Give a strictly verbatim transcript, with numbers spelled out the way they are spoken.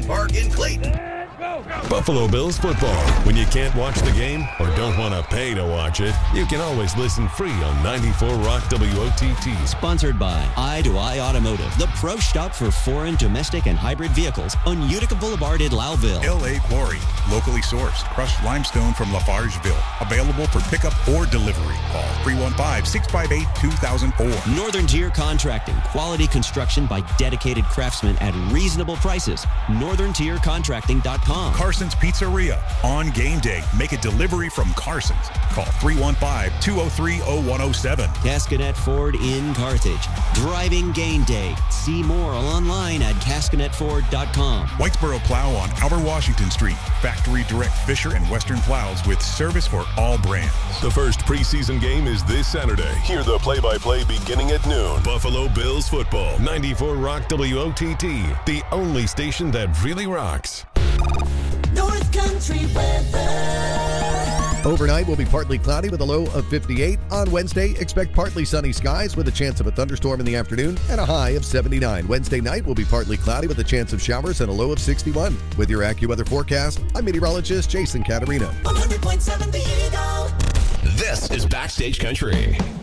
Truman Park in Clayton. Buffalo Bills football. When you can't watch the game or don't want to pay to watch it, you can always listen free on ninety-four Rock W O T T. Sponsored by Eye to Eye Automotive, the pro shop for foreign, domestic, and hybrid vehicles on Utica Boulevard in Loudville. L A Quarry, locally sourced, crushed limestone from Lafargeville. Available for pickup or delivery. Call three one five, six five eight, two thousand four. Northern Tier Contracting, quality construction by dedicated craftsmen at reasonable prices. northern tier contracting dot com. Carson's Pizzeria. On game day, make a delivery from Carson's. Call three one five, two oh three, oh one oh seven. Cascanet Ford in Carthage. Driving game day. See more online at cascanet ford dot com. Whitesboro Plow on Albert Washington Street. Factory Direct Fisher and Western Plows with service for all brands. The first preseason game is this Saturday. Hear the play-by-play beginning at noon. Buffalo Bills football. ninety-four Rock W O T T. The only station that really rocks. North Country weather. Overnight will be partly cloudy with a low of fifty-eight. On Wednesday, expect partly sunny skies with a chance of a thunderstorm in the afternoon and a high of seventy-nine. Wednesday night will be partly cloudy with a chance of showers and a low of sixty-one. With your AccuWeather forecast, I'm meteorologist Jason Caterina. one hundred point seven The Eagle. This is Backstage Country.